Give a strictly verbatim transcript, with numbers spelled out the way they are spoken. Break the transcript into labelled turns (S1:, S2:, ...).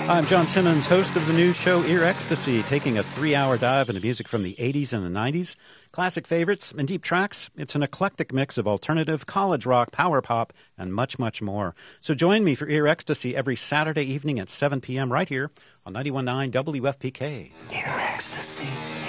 S1: I'm John Simmons, host of the news show Ear Ecstasy, taking a three-hour dive into music from the eighties and the nineties, classic favorites and deep tracks. It's an eclectic mix of alternative, college rock, power pop, and much, much more. So join me for Ear Ecstasy every Saturday evening at seven p.m. right here on ninety-one point nine W F P K.
S2: Ear Ecstasy.